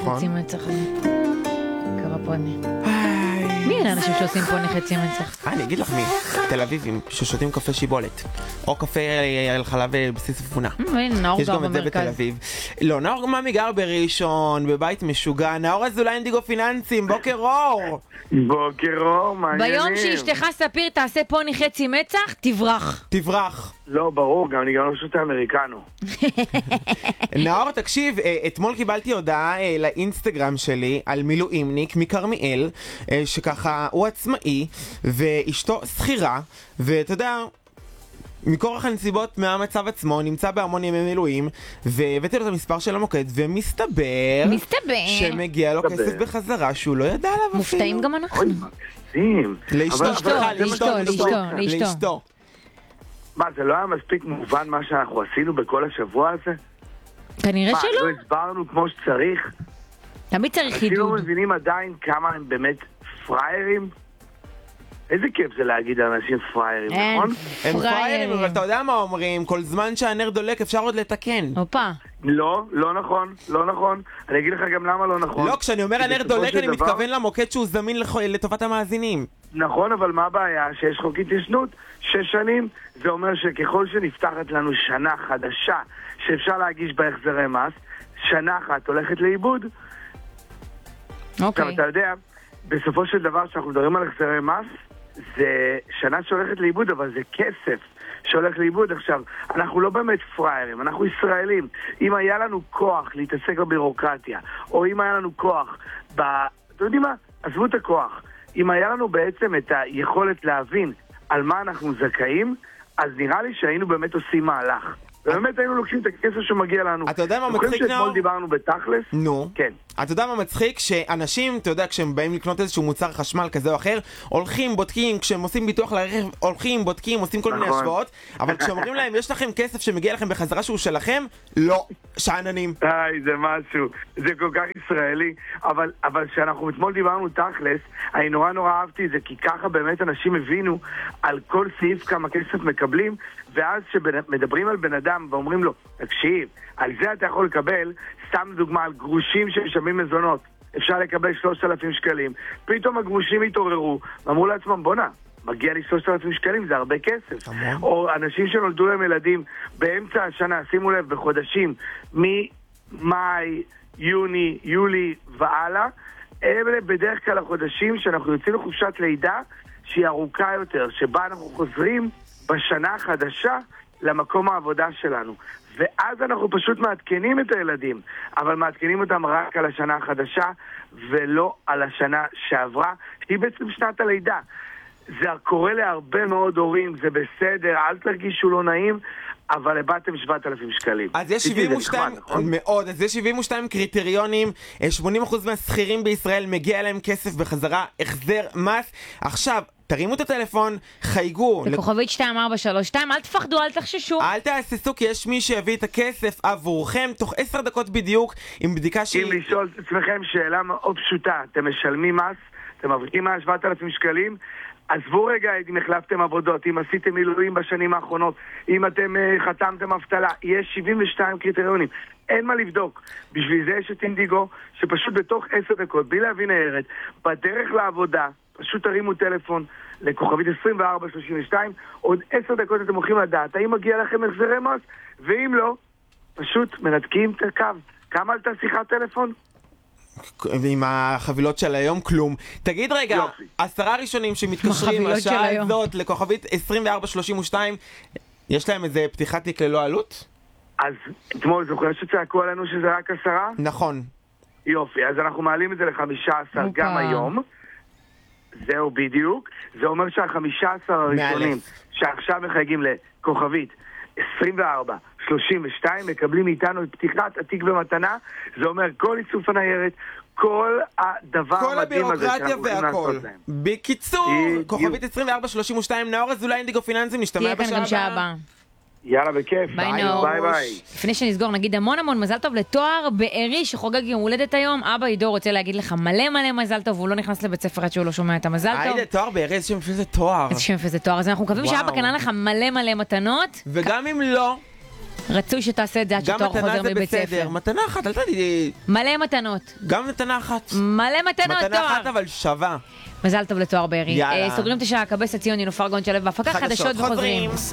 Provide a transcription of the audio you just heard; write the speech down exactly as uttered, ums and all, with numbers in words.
נכון. חצי מצח. קרפוני. מי אלה אנשים שעושים פוני חצי מצח? אני אגיד לך מי, תל אביבים ששותים קפה שיבולת, או קפה על חלב בסיס אפונה. נאור יש גר גם את זה בתל במרכז. אביב. לא, נאור ממי גר בראשון, בבית משוגע. נאור אזולאי אינדיגו פיננסים, בוקר אור. בוקר אור, מעניינים. ביום שאשתך ספיר תעשה פוני חצי מצח, תברח. תברח. לא, ברור, גם אני גם לא שותה אמריקנו. נאור, תקשיב, אתמול קיבלתי הודעה לאינסטגרם שלי על מילואימניק מקרמיאל, שככה הוא עצמאי, ואשתו שכירה, ואתה יודע, מכורח הנסיבות מהמצב עצמו, נמצא בהמון ימי מילואים, והבאתי לו את המספר של המוקד, ומסתבר מסתבר. שמגיע לו כסף בחזרה, שהוא לא ידע עליו אפילו. מופתעים גם אנחנו. אוי, מקסים. לאשתו, אבל- לאשתו, אבל- לאשתו, אבל- לאשתו, לאשתו. לאשתו. מה, זה לא היה מספיק מובן מה שאנחנו עשינו בכל השבוע הזה? כנראה מה, שלא. לא הסברנו כמו שצריך? תמיד צריך אנשים לא חידוד. מבינים עדיין כמה הם באמת פריירים? איזה כיף זה להגיד לאנשים פריירים, אין, נכון? הם פריירים, פריירים. אבל אתה יודע מה אומרים, כל זמן שהנר דולק אפשר עוד לתקן. הופה. לא, לא נכון, לא נכון. אני אגיד לך גם למה לא נכון. לא, כשאני אומר כי הנר בסופו דולק של אני דבר- מתכוון למוקד שהוא זמין לכ- לטובת המאזינים. נכון, אבל מה הבעיה? שיש חוק התיישנות, שש שנים, זה אומר שככל שנפתחת לנו שנה חדשה שאפשר להגיש בה החזרי מס, שנה אחת הולכת לאיבוד. עכשיו, אוקיי. אתה יודע, בסופו של דבר, כשאנחנו מדברים על החזרי מס, זה שנה שהולכת לאיבוד, אבל זה כסף שהולך לאיבוד. עכשיו, אנחנו לא באמת פריירים, אנחנו ישראלים. אם היה לנו כוח להתעסק בבירוקרטיה, או אם היה לנו כוח ב... אתם יודעים מה? עזבו את הכוח. אם היה לנו בעצם את היכולת להבין על מה אנחנו זכאים, אז נראה לי שהיינו באמת עושים מהלך. ובאמת היינו לוקחים את הכסף שמגיע לנו. אתה יודע מה זוכרים מצחיק, נאור? שאתמול דיברנו בתכלס? נו. כן. אתה יודע מה מצחיק? שאנשים, אתה יודע, כשהם באים לקנות איזשהו מוצר חשמל כזה או אחר, הולכים, בודקים, כשהם עושים ביטוח לרכב, הולכים, בודקים, עושים כל מיני נכון. השוואות, אבל כשאומרים להם, יש לכם כסף שמגיע לכם בחזרה שהוא שלכם, לא, שעננים. היי, זה משהו, זה כל כך ישראלי, אבל אבל כשאנחנו אתמול דיברנו תכלס, אני נורא נורא אהבתי את זה, כי ככה באמת אנשים הבינו על כל סעיף כמה כסף מקבלים, ואז כשמדברים על בן אדם ואומרים לו, תקשיב, על זה אתה יכול לקבל, סתם דוגמה, על גרושים שמשלמים מזונות, אפשר לקבל שלושת אלפים שקלים, פתאום הגרושים התעוררו, ואמרו לעצמם, בונה, מגיע לי שלושת אלפים שקלים, זה הרבה כסף. המון. או אנשים שנולדו להם ילדים באמצע השנה, שימו לב, בחודשים, ממאי, יוני, יולי והלאה, אלה בדרך כלל החודשים שאנחנו יוצאים לחופשת לידה שהיא ארוכה יותר, שבה אנחנו חוזרים בשנה החדשה למקום העבודה שלנו. ואז אנחנו פשוט מעדכנים את הילדים, אבל מעדכנים אותם רק על השנה החדשה ולא על השנה שעברה, שהיא בעצם שנת הלידה. זה קורה להרבה מאוד הורים, זה בסדר, אל תרגישו לא נעים, אבל הבאתם שבעת אלפים שקלים. אז יש תדעי, שבעים זה ושתיים, נחמד, נכון? מאוד, אז יש שבעים ושתיים קריטריונים, שמונים אחוז מהשכירים בישראל מגיע להם כסף בחזרה, החזר מס. עכשיו, תרימו את הטלפון, חייגו. בכוכבית שתיים ארבע שלוש שתיים, אל תפחדו, אל תחששו. אל תהססו, כי יש מי שיביא את הכסף עבורכם תוך עשר דקות בדיוק עם בדיקה שהיא... אם לשאול את עצמכם שאלה מאוד פשוטה, אתם משלמים מס, אתם מבריקים מה שבעת אלפים שקלים, עזבו רגע אם החלפתם עבודות, אם עשיתם מילואים בשנים האחרונות, אם אתם uh, חתמתם אבטלה, יש שבעים ושתיים קריטריונים, אין מה לבדוק. בשביל זה יש את אינדיגו, שפשוט בתוך עשר דקות, בלי להבין הערת, בדרך לעבודה, פשוט תרימו טלפון לכוכבית עשרים וארבע שלושים ושתיים, עוד עשר דקות אתם הולכים לדעת, האם מגיע לכם החזרי מס, ואם לא, פשוט מנתקים את הקו. כמה עלתה שיחת טלפון? ועם החבילות של היום כלום. תגיד רגע, יופי. עשרה ראשונים שמתקשרים החבילות של השעה היום. הזאת לכוכבית עשרים וארבע שלושים ושתיים, יש להם איזה פתיחת תיק ללא עלות? אז אתמול זוכר שצעקו עלינו שזה רק עשרה? נכון. יופי, אז אנחנו מעלים את זה לחמישה עשר אופה. גם היום. זהו בדיוק. זה אומר שהחמישה עשר הראשונים מאלף. שעכשיו מחייגים לכוכבית עשרים וארבע שלושים ושתיים מקבלים מאיתנו את פתיחת התיק במתנה. זה אומר כל איסוף הניירת, כל הדבר כל המדהים הזה הבירוקרטיה שאנחנו הולכים והכל. לעשות להם. בקיצור, בדיוק. כוכבית עשרים וארבע שלושים ושתיים, נאור אזולאי אינדיגו פיננסים, נשתמע תהיה כאן גם שעה הבאה. יאללה, בכיף. ביי, נאור. ביי ביי. לפני שנסגור, נגיד המון המון מזל טוב לתואר בארי שחוגג יום הולדת היום. אבא עידו רוצה להגיד לך מלא מלא מזל טוב, הוא לא נכנס לבית ספר עד שהוא לא שומע את המזל טוב. היידה, תואר בארי, איזה שם יפה זה תואר. איזה שם יפה זה תואר, אז אנחנו מקווים וואו. שאבא קנה לך מלא מלא מתנות. וגם אם לא, רצוי שתעשה את זה עד שתואר חוזר מבית ספר. גם מתנה זה בסדר, מתנה אחת, אל תגידי... מלא מתנות. גם מתנה אחת. מלא מתנות, תואר. מתנה אחת אבל שווה. מזל טוב לתואר בארי. יאללה. סוגרים את השעה, קבס הציוני, נופר גון שלב בהפקה, חדשות וחוזרים.